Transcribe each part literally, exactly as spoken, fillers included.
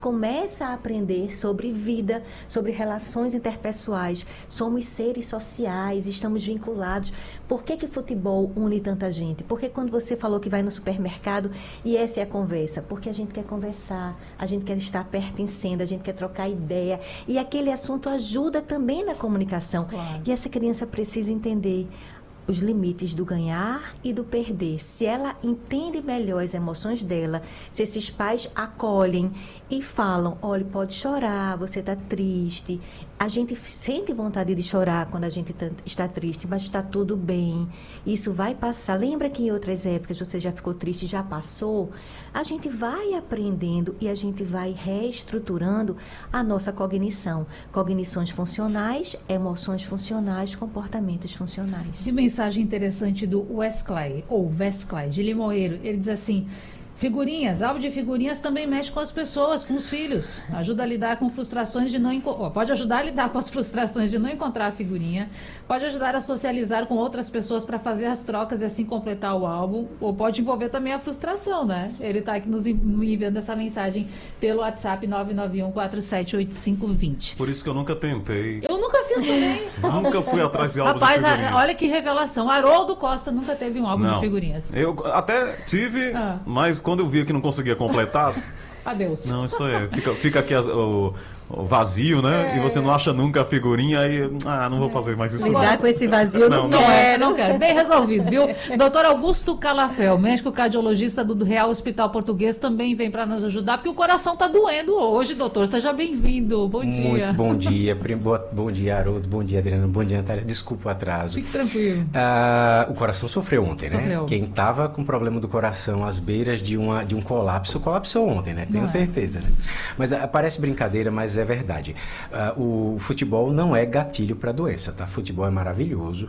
Começa a aprender sobre vida, sobre relações interpessoais. Somos seres sociais, estamos vinculados. Por que que futebol une tanta gente? Porque quando você falou que vai no supermercado e essa é a conversa, porque a gente quer conversar, a gente quer estar pertencendo, a gente quer trocar ideia. E aquele assunto ajuda também na comunicação. Claro. E essa criança precisa entender os limites do ganhar e do perder. Se ela entende melhor as emoções dela, se esses pais acolhem e falam, olha, pode chorar, você está triste. A gente sente vontade de chorar quando a gente tá, está triste, mas está tudo bem. Isso vai passar. Lembra que em outras épocas você já ficou triste, já passou? A gente vai aprendendo e a gente vai reestruturando a nossa cognição. Cognições funcionais, emoções funcionais, comportamentos funcionais. De mensagem interessante do Wesley, ou Wesley, de Limoeiro. Ele diz assim: figurinhas, álbum de figurinhas também mexe com as pessoas, com os filhos. Ajuda a lidar com frustrações de não encontrar. Pode ajudar a lidar com as frustrações de não encontrar a figurinha. Pode ajudar a socializar com outras pessoas para fazer as trocas e assim completar o álbum. Ou pode envolver também a frustração, né? Ele está aqui nos enviando essa mensagem pelo WhatsApp nove nove um quatro sete oito cinco dois zero. Por isso que eu nunca tentei. Eu nunca fiz também. Nunca fui atrás de álbum Rapaz, de figurinha. a- olha que revelação. Haroldo Costa nunca teve um álbum Não. de figurinhas. Eu até tive, Ah. mas quando eu via que não conseguia completar, Adeus. não, isso aí, fica, fica aqui as- o, o vazio, né? É. E você não acha nunca a figurinha, aí, ah, não vou fazer mais isso. Lidar não. com esse vazio Não, não, Não é, quero. não quero. Bem resolvido, viu? Doutor Augusto Calafel, médico cardiologista do Real Hospital Português, também vem para nos ajudar, porque o coração tá doendo hoje, doutor. Seja bem-vindo. Bom dia. Muito bom dia. Prim- boa- Bom dia, Haroldo. Bom dia, Adriano. Bom dia, Natália. Desculpa o atraso. Fique tranquilo. Ah, o coração sofreu ontem, né? Sofreu. Quem estava com problema do coração às beiras de, uma, de um colapso, colapsou ontem, né? Tenho Não é. certeza. Né? Mas ah, parece brincadeira, mas é verdade. Ah, o futebol não é gatilho para doença, tá? Futebol é maravilhoso,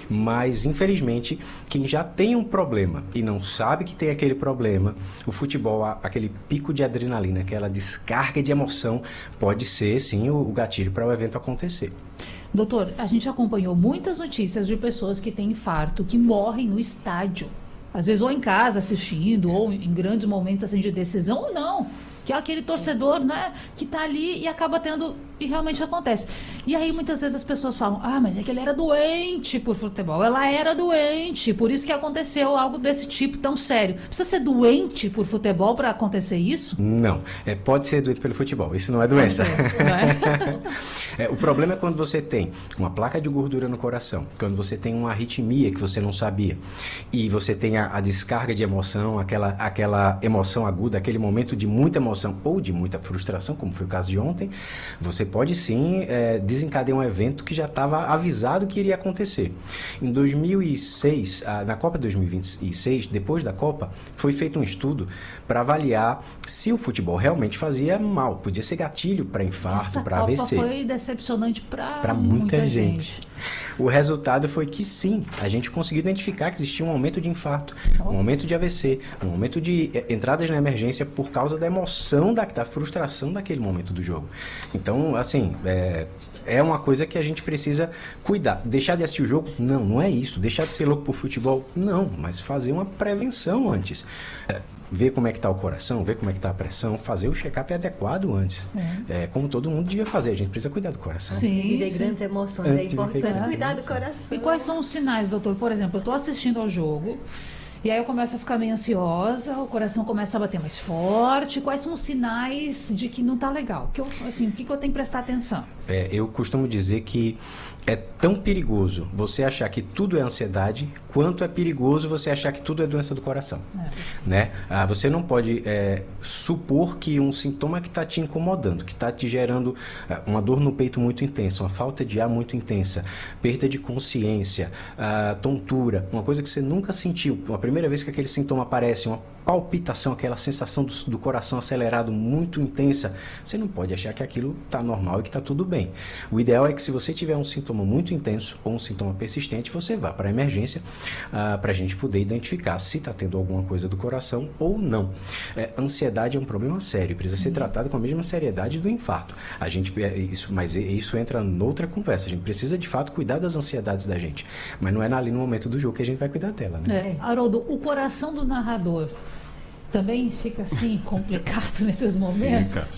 mas infelizmente quem já tem um problema e não sabe que tem aquele problema, o futebol, a- aquele pico de adrenalina, aquela descarga de emoção, pode ser sim o, o gatilho para o evento acontecer. Doutor, a gente acompanhou muitas notícias de pessoas que têm infarto, que morrem no estádio. Às vezes ou em casa assistindo, ou em grandes momentos assim, de decisão, ou não. Que é aquele torcedor, né, que está ali e acaba tendo, e realmente acontece. E aí muitas vezes as pessoas falam, ah, mas é que ele era doente por futebol. Ela era doente, por isso que aconteceu algo desse tipo tão sério. Precisa ser doente por futebol para acontecer isso? Não, é, pode ser doente pelo futebol, isso não é doença. Não é? É, o problema é quando você tem uma placa de gordura no coração, quando você tem uma arritmia que você não sabia, e você tem a, a descarga de emoção, aquela, aquela emoção aguda, aquele momento de muita emoção ou de muita frustração, como foi o caso de ontem, você pode sim é, desencadear um evento que já estava avisado que iria acontecer. Em dois mil e seis, ah, na Copa de dois mil e vinte e seis, depois da Copa, foi feito um estudo para avaliar se o futebol realmente fazia mal, podia ser gatilho para infarto, Essa para Copa A V C. foi decepcionante para Para muita, gente. O resultado foi que sim, a gente conseguiu identificar que existia um aumento de infarto, um aumento de A V C, um aumento de eh, entradas na emergência por causa da emoção, da, da frustração daquele momento do jogo. Então, assim, é, é uma coisa que a gente precisa cuidar. Deixar de assistir o jogo? Não, não é isso. Deixar de ser louco por futebol? Não, mas fazer uma prevenção antes. É, ver como é que está o coração, ver como é que está a pressão, fazer o check-up adequado antes. É, como todo mundo devia fazer, a gente precisa cuidar do coração. Sim, Viver sim. grandes emoções Antes é de viver importante. grandes Cuidar do emoções. coração. E quais são os sinais, doutor? Por exemplo, eu estou assistindo ao jogo e aí eu começo a ficar meio ansiosa, o coração começa a bater mais forte. Quais são os sinais de que não está legal? Que eu, assim, o que, que eu tenho que prestar atenção? É, eu costumo dizer que é tão perigoso você achar que tudo é ansiedade, quanto é perigoso você achar que tudo é doença do coração. É. Né? Ah, você não pode é, supor que um sintoma que está te incomodando, que está te gerando ah, uma dor no peito muito intensa, uma falta de ar muito intensa, perda de consciência, ah, tontura, uma coisa que você nunca sentiu, uma primeira vez que aquele sintoma aparece, uma palpitação, aquela sensação do, do coração acelerado muito intensa, você não pode achar que aquilo está normal e que está tudo bem. O ideal é que se você tiver um sintoma muito intenso ou um sintoma persistente, você vá para a emergência ah, para a gente poder identificar se está tendo alguma coisa do coração ou não. É, ansiedade é um problema sério, precisa ser tratado com a mesma seriedade do infarto. A gente, é, isso, mas isso entra noutra conversa. A gente precisa de fato cuidar das ansiedades da gente, mas não é ali no momento do jogo que a gente vai cuidar dela, né? É. Haroldo, o coração do narrador também fica assim complicado nesses momentos? Fica.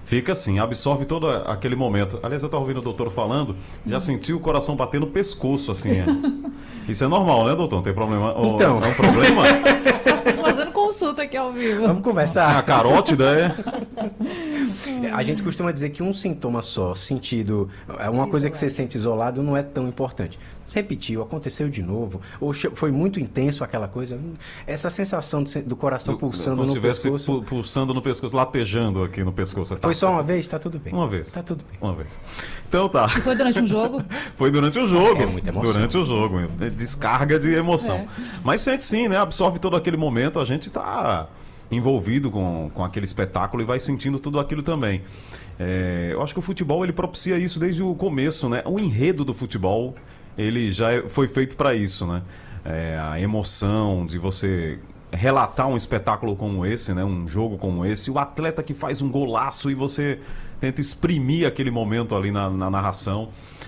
Fica assim, absorve todo aquele momento. Aliás, eu estava ouvindo o doutor falando, já senti o coração bater no pescoço, assim. É. Isso é normal, né, doutor? Não tem problema? Então. É um problema? Tô fazendo consulta aqui ao vivo. Vamos conversar. A carótida é... A gente costuma dizer que um sintoma só, sentido, uma coisa que você sente isolado não é tão importante. Se repetiu, aconteceu de novo, ou foi muito intenso aquela coisa, essa sensação do, do coração Do- pulsando como no se estivesse pescoço. pu- pulsando no pescoço, latejando aqui no pescoço. Tá- Foi só uma vez? Tá tudo bem. Uma vez. Tá tudo bem. Uma vez. Então tá. E foi durante um jogo? Foi durante o jogo. É muita emoção. Durante o jogo. Descarga de emoção. É. Mas sente sim, né? Absorve todo aquele momento. A gente tá envolvido com, com aquele espetáculo e vai sentindo tudo aquilo também. É, eu acho que o futebol ele propicia isso desde o começo, né? O enredo do futebol ele já é- foi feito para isso, né? É, a emoção de você relatar um espetáculo como esse, né? Um jogo como esse, o atleta que faz um golaço e você tenta exprimir aquele momento ali na, na narração.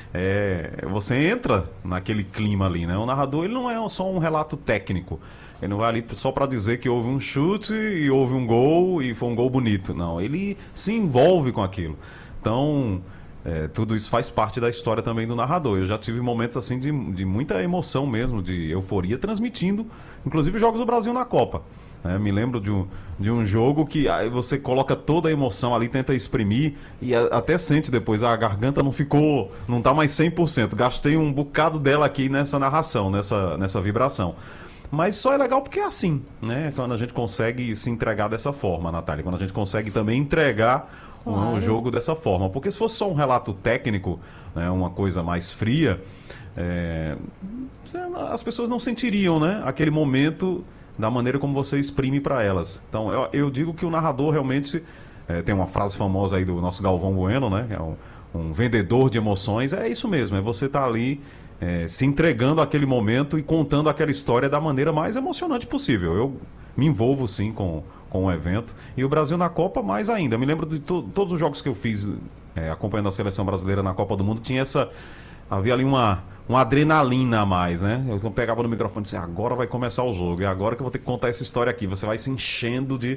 É, você entra naquele clima ali, né? O narrador ele não é só um relato técnico. Ele não vai ali só para dizer que houve um chute e houve um gol e foi um gol bonito. Não, ele se envolve com aquilo. Então, é, tudo isso faz parte da história também do narrador. Eu já tive momentos assim de, de muita emoção mesmo, de euforia, transmitindo, inclusive os Jogos do Brasil na Copa. né? Me lembro de um, de um jogo que aí você coloca toda a emoção ali, tenta exprimir e a- até sente depois, "Ah, a garganta não ficou, não tá mais cem por cento. Gastei um bocado dela aqui nessa narração, nessa, nessa vibração. Mas só é legal porque é assim, né? Quando a gente consegue se entregar dessa forma, Natália. Quando a gente consegue também entregar um- Claro. um jogo dessa forma. Porque se fosse só um relato técnico, né, uma coisa mais fria, é, as pessoas não sentiriam, né, aquele momento da maneira como você exprime para elas. Então, eu, eu digo que o narrador realmente é, tem uma frase famosa aí do nosso Galvão Bueno, né? Que é um, um vendedor de emoções. É isso mesmo, é você estar ali é, se entregando àquele momento e contando aquela história da maneira mais emocionante possível. Eu me envolvo sim com, com o evento. E o Brasil na Copa mais ainda. Eu me lembro de to- todos os jogos que eu fiz é, acompanhando a seleção brasileira na Copa do Mundo, tinha essa... Havia ali uma, uma adrenalina a mais, né? Eu pegava no microfone e disse, agora vai começar o jogo, é agora que eu vou ter que contar essa história aqui. Você vai se enchendo de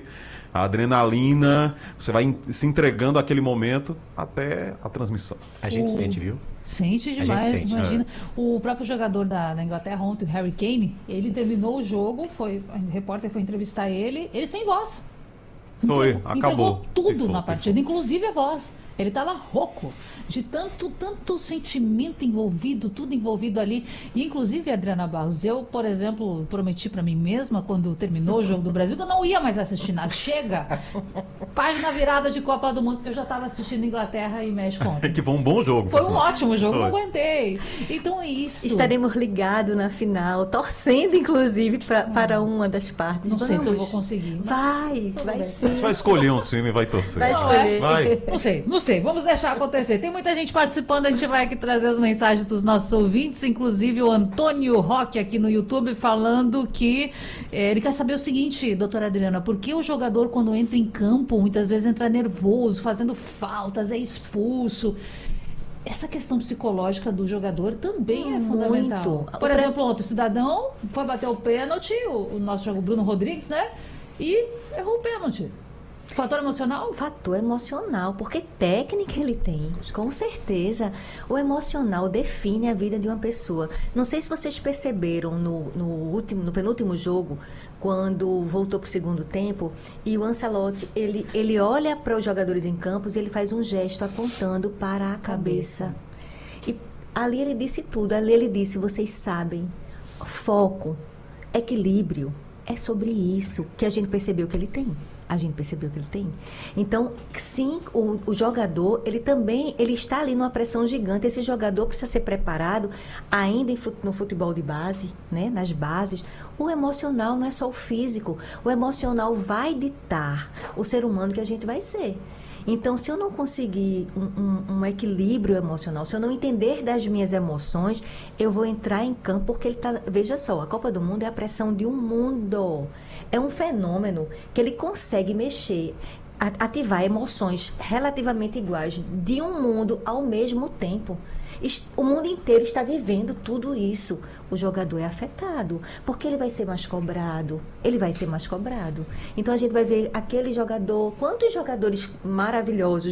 adrenalina, você vai in- se entregando àquele momento até a transmissão. A gente O- sente, viu? Sente gente demais, sente, imagina. O próprio jogador da, da Inglaterra ontem, o Harry Kane, ele terminou o jogo, foi, o repórter foi entrevistar ele, ele sem voz. Foi, Entregou- acabou. Entregou tudo Pifou, na pifou. partida, inclusive a voz. Ele estava rouco, de tanto, tanto sentimento envolvido, tudo envolvido ali. E, inclusive, Adriana Barros, eu, por exemplo, prometi para mim mesma, quando terminou o Jogo do Brasil, que eu não ia mais assistir nada. Chega! Página virada de Copa do Mundo, eu já estava assistindo Inglaterra e México ontem. Que foi um bom jogo. Foi por um sinal. ótimo jogo, não Foi. aguentei. Então é isso. Estaremos ligados na final, torcendo, inclusive, pra- para uma das partes. Não sei se eu Vamos. vou conseguir. mas- Vai, Tudo vai bem. A sim. gente vai escolher um time e vai torcer. Vai Não, é? escolher. Vai. Não sei, não sei. Vamos deixar acontecer. Tem muita gente participando, a gente vai aqui trazer as mensagens dos nossos ouvintes, inclusive o Antônio Roque aqui no YouTube falando que eh, ele quer saber o seguinte, doutora Adriana, por que o jogador quando entra em campo muitas vezes entra nervoso, fazendo faltas, é expulso? Essa questão psicológica do jogador também é Muito. fundamental. Por O pre- exemplo, ontem o cidadão foi bater o pênalti, o, o nosso jogo Bruno Rodrigues, né? E errou o pênalti. Fator emocional? Fator emocional, porque técnica ele tem, com certeza. O emocional define a vida de uma pessoa. Não sei se vocês perceberam no, no, último, no penúltimo jogo, quando voltou para o segundo tempo, e o Ancelotti, ele, ele olha para os jogadores em campos e ele faz um gesto apontando para a cabeça. E ali ele disse tudo, ali ele disse, vocês sabem, foco, equilíbrio, é sobre isso que a gente percebeu que ele tem. A gente percebeu que ele tem. Então, sim, o, o jogador, ele também, ele está ali numa pressão gigante. Esse jogador precisa ser preparado ainda em fut- no futebol de base, né, nas bases. O emocional não é só o físico. O emocional vai ditar o ser humano que a gente vai ser. Então, se eu não conseguir um, um- um equilíbrio emocional, se eu não entender das minhas emoções, eu vou entrar em campo porque ele está... Veja só, a Copa do Mundo é a pressão de um mundo. É um fenômeno que ele consegue mexer, a- ativar emoções relativamente iguais de um mundo ao mesmo tempo. Es- O mundo inteiro está vivendo tudo isso. O jogador é afetado, porque ele vai ser mais cobrado. Ele vai ser mais cobrado. Então a gente vai ver aquele jogador, quantos jogadores maravilhosos